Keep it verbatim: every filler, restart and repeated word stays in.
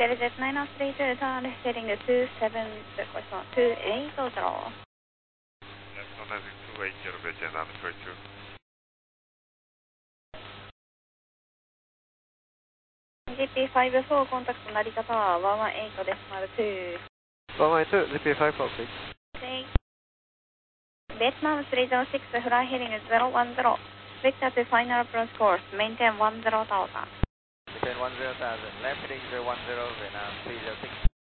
J Z nine oh three two, turn left heading to two seven, correspond two eight zero. Left on heading two eight zero, Vietnam three two. G P five four, contact 成田タワーone one eight decimal two. one one two, G P five four six. Okay. Vietnam three zero six, fly heading zero one zero. Vector to final approach course, maintain one zero thousand. Maintain one zero thousand, left heading zero one zero, Vietnam three zero six.